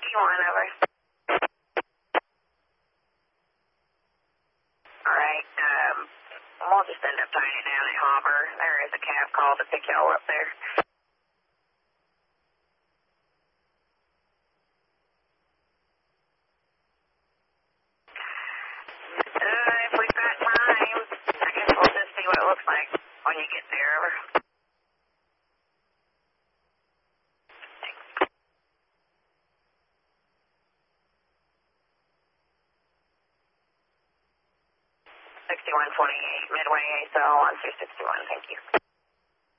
over. Alright, we'll just end up tying it down at Hopper. There is a cab call to pick y'all up there. If we've got time, I guess we'll just see what it looks like when you get there, over. 6128 Midway, ASL on 261, thank you.